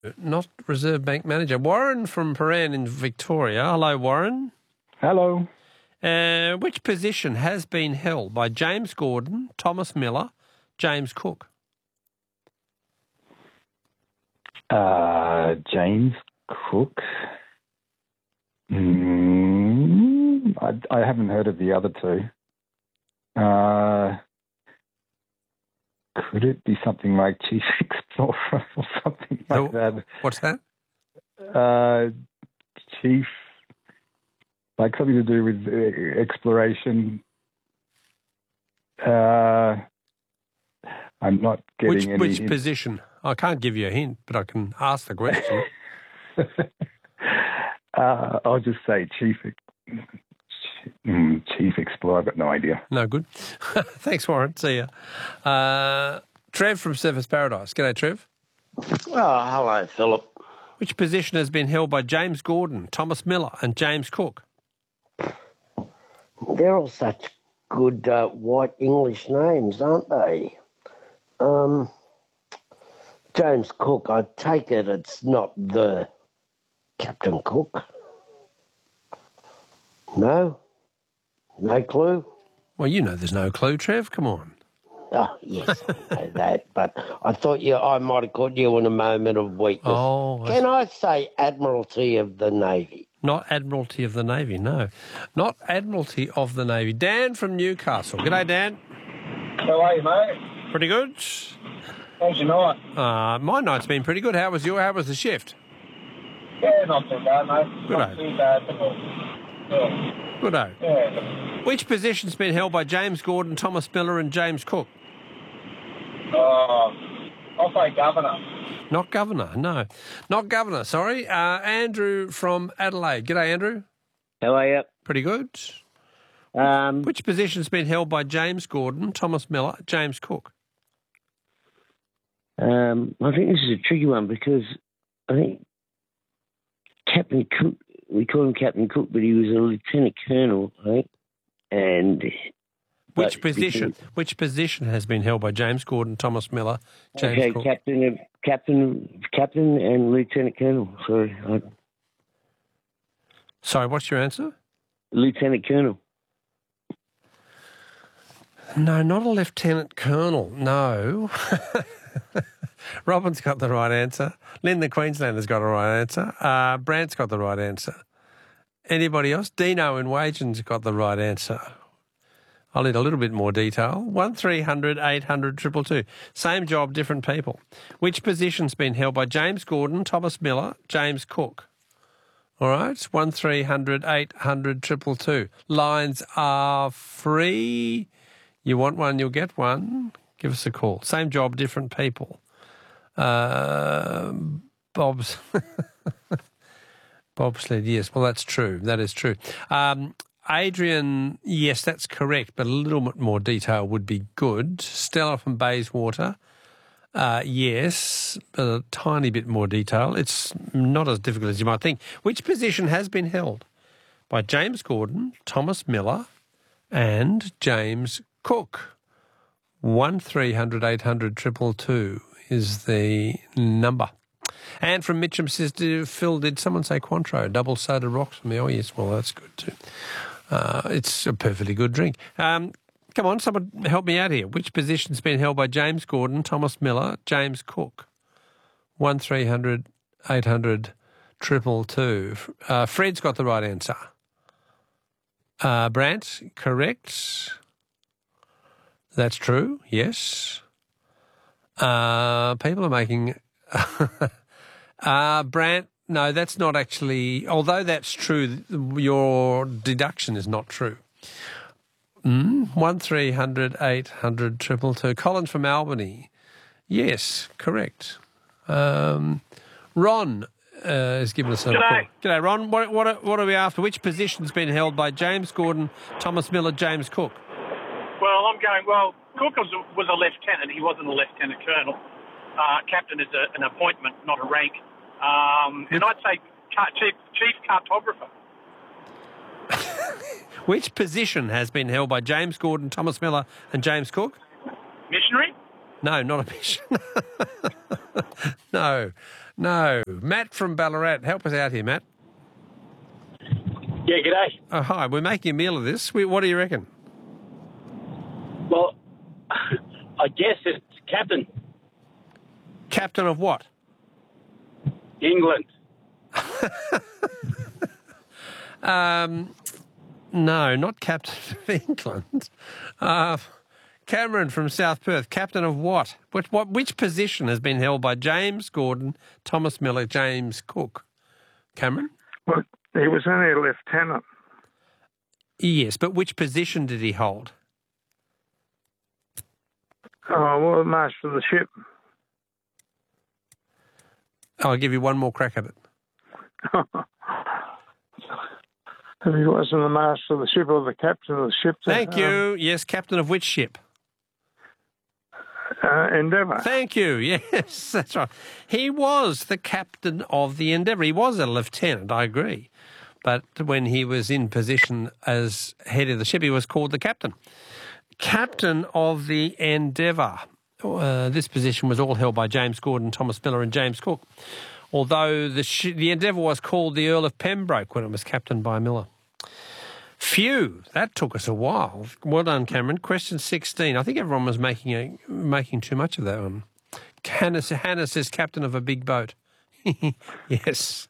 not Reserve Bank manager. Warren from Paran in Victoria. Hello, Warren. Hello. Which position has been held by James Gordon, Thomas Miller, James Cook? James Cook. I haven't heard of the other two. Could it be something like Chief Explorer or something like that? What's that? Chief, like something to do with exploration. I'm not getting Which hint. position? I can't give you a hint, but I can ask the question. I'll just say Chief Explorer. I've got no idea. No good. Thanks, Warren. See ya. Trev from Surfers Paradise. G'day, Trev. Oh, hello, Philip. Which position has been held by James Gordon, Thomas Miller and James Cook? They're all such good white English names, aren't they? James Cook, I take it it's not the Captain Cook? No? No clue? Well, you know there's no clue, Trev. Come on. Oh, yes, I know that, but I thought I might have caught you in a moment of weakness. Oh, Can I say Admiralty of the Navy? Not Admiralty of the Navy, no. Not Admiralty of the Navy. Dan from Newcastle. G'day, Dan. How are you, mate? Pretty good. How's your night? My night's been pretty good. How was the shift? Yeah, not too bad, mate. Good Not too bad, but yeah. Good-o. Yeah. Which position's been held by James Gordon, Thomas Miller and James Cook? I'll say governor. Not governor, no. Not governor, sorry. Andrew from Adelaide. G'day, Andrew. How are you? Pretty good. Which position's been held by James Gordon, Thomas Miller, James Cook? I think this is a tricky one because I think Captain Cook, we call him Captain Cook, but he was a lieutenant colonel, I think. And which position has been held by James Gordon, Thomas Miller, James Cook? Captain and lieutenant colonel. Sorry, what's your answer? Lieutenant colonel. No, not a lieutenant colonel. No. Robin's got the right answer. Lynn the Queenslander's got the right answer. Brant's got the right answer. Anybody else? Dino in Wagen's got the right answer. I'll need a little bit more detail. 1300 800 222. Same job, different people. Which position's been held by James Gordon, Thomas Miller, James Cook? All right, 1300 800 222. Lines are free. You want one, you'll get one. Give us a call. Same job, different people. Bob's bobsled, yes. Well, that's true. That is true. Adrian, yes, that's correct, but a little bit more detail would be good. Stella from Bayswater, yes, but a tiny bit more detail. It's not as difficult as you might think. Which position has been held by James Gordon, Thomas Miller and James Cook? 1300 800 222 is the number. And from Mitcham says, Phil, did someone say Cointreau? Double soda rocks for me. Oh, yes, well, that's good too. It's a perfectly good drink. Come on, someone help me out here. Which position's been held by James Gordon, Thomas Miller, James Cook? 1300 800 222. Fred's got the right answer. Brant, correct. That's true, yes. People are making... Brant, no, that's not actually... Although that's true, your deduction is not true. 1300 800 222. Colin from Albany. Yes, correct. Ron has given us a call. G'day, Ron. What are we after? Which position's been held by James Gordon, Thomas Miller, James Cook? Well, I'm going, Cook was a lieutenant. He wasn't a lieutenant colonel. Captain is an appointment, not a rank. And I'd say chief cartographer. Which position has been held by James Gordon, Thomas Miller and James Cook? Missionary? No, not a mission. No. No. Matt from Ballarat. Help us out here, Matt. Yeah, g'day. Oh, hi. We're making a meal of this. What do you reckon? Well, I guess it's captain. Captain of what? England. No, not captain of England. Cameron from South Perth. Captain of what? Which position has been held by James Gordon, Thomas Miller, James Cook? Cameron? Well, he was only a lieutenant. Yes, but which position did he hold? Oh, well, master of the ship. I'll give you one more crack at it. If he wasn't the master of the ship or the captain of the ship. Thank you. Yes, captain of which ship? Endeavour. Thank you. Yes, that's right. He was the captain of the Endeavour. He was a lieutenant, I agree. But when he was in position as head of the ship, he was called the captain. Captain of the Endeavour. This position was all held by James Gordon, Thomas Miller and James Cook, although the Endeavour was called the Earl of Pembroke when it was captained by Miller. Phew, that took us a while. Well done, Cameron. Question 16. I think everyone was making too much of that one. Hannah says captain of a big boat. Yes.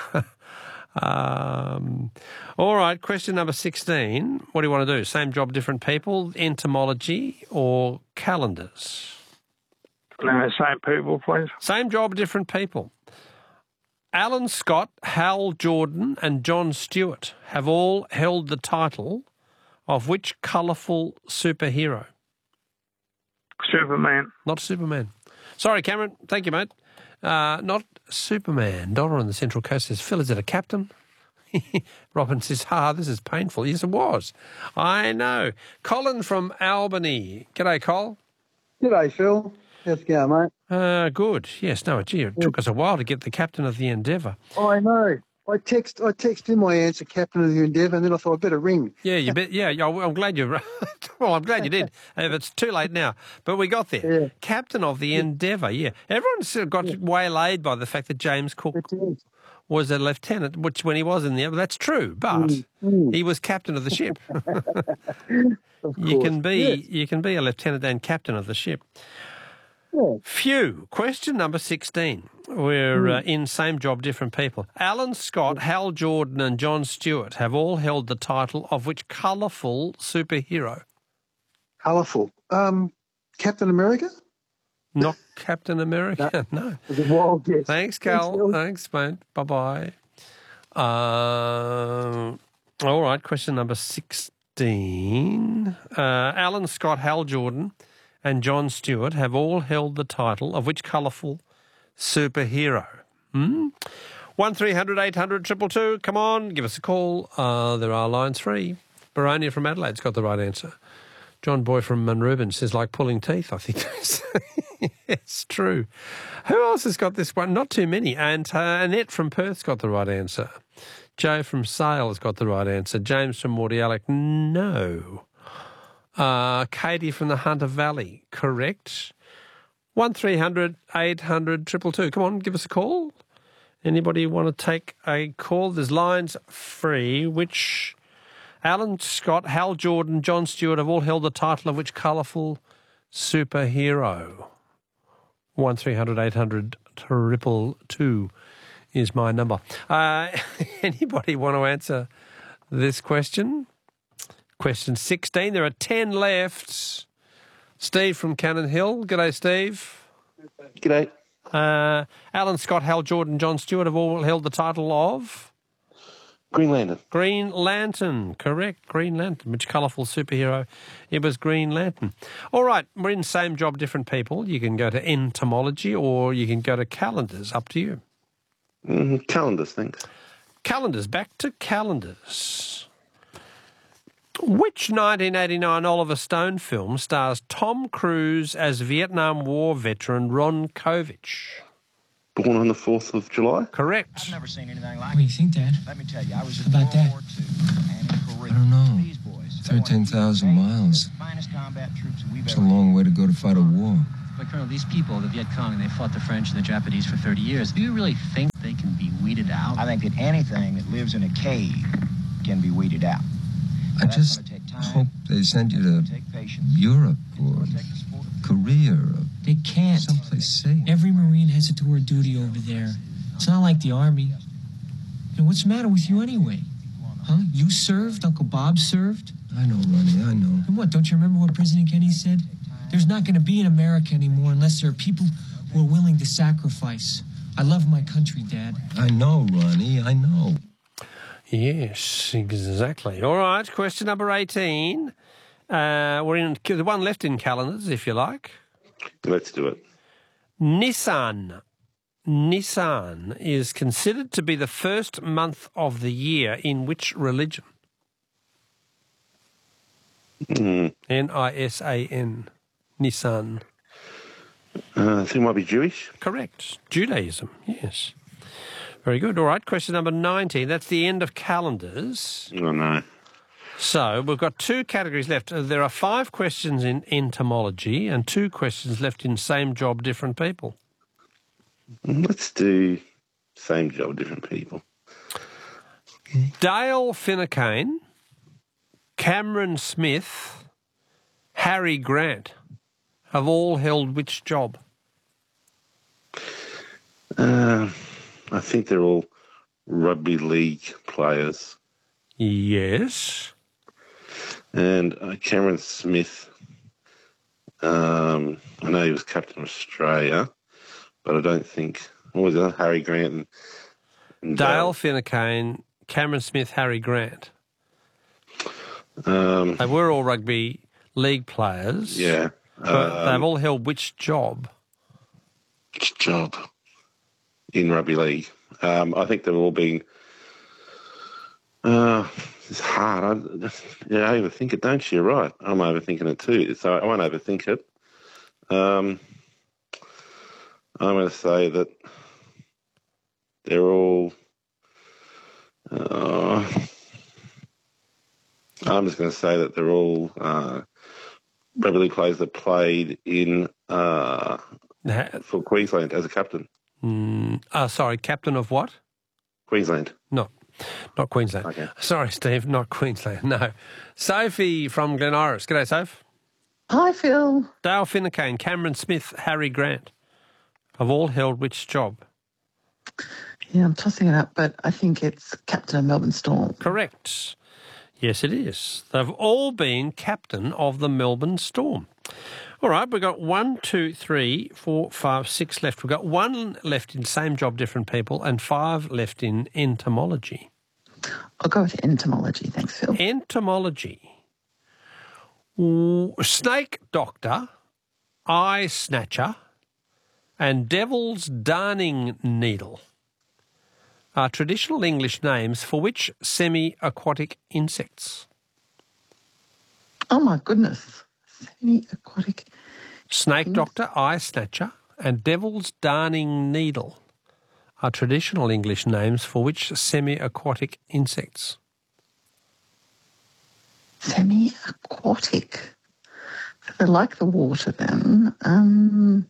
All right, question number 16. What do you want to do? Same job, different people, entomology or calendars? No, same people, please. Same job, different people. Alan Scott, Hal Jordan and John Stewart have all held the title of which colourful superhero? Superman. Not Superman. Sorry, Cameron. Thank you, mate. Not Superman. Donna on the Central Coast says, Phil, is it a captain? Robin says, this is painful. Yes, it was. I know. Colin from Albany. G'day, Col. G'day, Phil. How's it going, mate? Good. Yes, no, gee, it took us a while to get the captain of the Endeavour. I know. I text him my answer, captain of the Endeavour, and then I thought I'd better ring. Yeah, you bet. Yeah, I'm glad you. Well, I'm glad you did. It's too late now, but we got there. Yeah. Captain of the Endeavour. Yeah, everyone's got waylaid by the fact that James Cook was a lieutenant, which when he was in the that's true, but he was captain of the ship. You can be a lieutenant and captain of the ship. Yeah. Phew. Question number 16. We're in same job, different people. Alan Scott, Hal Jordan and John Stewart have all held the title of which colourful superhero? Colourful. Captain America? Not Captain America, no. It was a wild guess. Thanks, Cal. Thanks, mate. Bye-bye. All right, question number 16. Alan Scott, Hal Jordan and John Stewart have all held the title of which colourful superhero? 1300 800 222. Come on, give us a call. There are lines free. Baronia from Adelaide's got the right answer. John Boy from Munrooban says, like pulling teeth, I think. It's true. Who else has got this one? Not too many. And Annette from Perth's got the right answer. Joe from Sale has got the right answer. James from Mordialloc, no. Katie from the Hunter Valley, correct. 1300 800 222. Come on, give us a call. Anybody want to take a call? There's lines free, which Alan Scott, Hal Jordan, John Stewart have all held the title of which colourful superhero? 1300 800 222 is my number. Anybody want to answer this question? Question 16. There are 10 left. Steve from Cannon Hill. G'day, Steve. G'day. Alan Scott, Hal Jordan, John Stewart have all held the title of? Green Lantern. Green Lantern. Correct. Green Lantern. Which colourful superhero? It was Green Lantern. All right. We're in same job, different people. You can go to entomology or you can go to calendars. Up to you. Calendars, thanks. Calendars. Back to calendars. Which 1989 Oliver Stone film stars Tom Cruise as Vietnam War veteran Ron Kovich? Born on the 4th of July? Correct. I've never seen anything like What do you think, Dad? Let me tell you, I was in About World that? War II and in Korea. I don't know. These boys, 13,000 miles. finest combat troops we've It's ever a long way to go to fight a war. But Colonel, these people, the Viet Cong, they fought the French and the Japanese for 30 years. Do you really think they can be weeded out? I think that anything that lives in a cave can be weeded out. I just hope they send you to Europe or Korea or They can't. someplace safe. Every Marine has a tour of duty over there. It's not like the Army. And what's the matter with you anyway? Huh? You served? Uncle Bob served? I know, Ronnie, I know. And what, don't you remember what President Kennedy said? There's not going to be an America anymore unless there are people who are willing to sacrifice. I love my country, Dad. I know, Ronnie, I know. Yes, exactly. All right, question number 18. We're in the one left in calendars, if you like. Let's do it. Nisan is considered to be the first month of the year in which religion? Nisan. Nisan. I think it might be Jewish. Correct. Judaism, yes. Very good. All right, question number 19. That's the end of calendars. Oh, no. So we've got 2 categories left. There are 5 questions in entomology and 2 questions left in same job, different people. Let's do same job, different people. Dale Finucane, Cameron Smith, Harry Grant have all held which job? I think they're all rugby league players. Yes. And Cameron Smith, I know he was captain of Australia, but I don't think... What was it? Harry Grant and Dale Finucane, Cameron Smith, Harry Grant. They were all rugby league players. Yeah. But they've all held which job? Which job? In rugby league. I think they've all been... it's hard. I overthink it, don't you? You're right. I'm overthinking it too, so I won't overthink it. I'm going to say that they're all... I'm just going to say that they're all rugby league players that played in for Queensland as a captain. Sorry, captain of what? Queensland. No, not Queensland. Okay. Sorry, Steve, not Queensland, no. Sophie from Glen Iris. G'day, Soph. Hi, Phil. Dale Finucane, Cameron Smith, Harry Grant have all held which job? Yeah, I'm tossing it up, but I think it's captain of Melbourne Storm. Correct. Yes, it is. They've all been captain of the Melbourne Storm. All right, we've got 1, 2, 3, 4, 5, 6 left. We've got 1 left in same job, different people, and 5 left in entomology. I'll go with entomology. Thanks, Phil. Entomology. Snake doctor, eye snatcher, and devil's darning needle are traditional English names for which semi-aquatic insects? Oh, my goodness. Semi-aquatic. Snake doctor, eye snatcher, and devil's darning needle are traditional English names for which semi-aquatic insects? Semi-aquatic. They like the water then.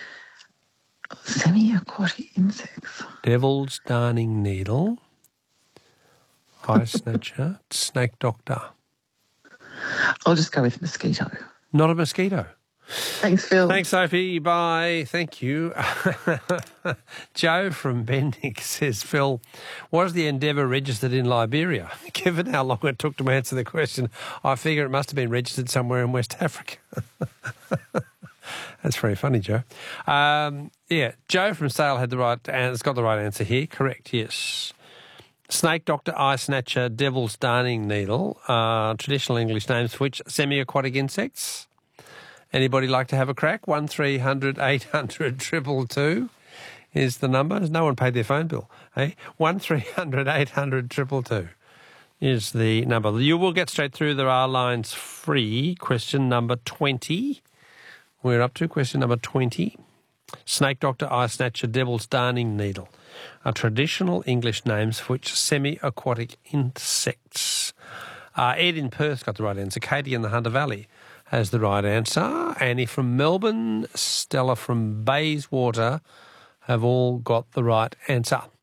Semi-aquatic insects. Devil's darning needle, eye snatcher, snake doctor. I'll just go with mosquito. Not a mosquito. Thanks, Phil. Thanks, Sophie. Bye. Thank you. Joe from Bendick says, Phil, was the Endeavour registered in Liberia? Given how long it took to answer the question, I figure it must have been registered somewhere in West Africa. That's very funny, Joe. Yeah, Joe from Sale had the right answer. Got the right answer here. Correct, yes. Snake doctor, eye snatcher, devil's darning needle, traditional English names for which semi-aquatic insects. Anybody like to have a crack? 1300 800 222 is the number. No one paid their phone bill. Hey, 1300 800 222 is the number. You will get straight through. There are lines free. Question number 20. We're up to question number 20. Snake doctor, eye snatcher, devil's darning needle are traditional English names for which semi-aquatic insects. Ed in Perth got the right answer. Katie in the Hunter Valley has the right answer. Annie from Melbourne, Stella from Bayswater have all got the right answer.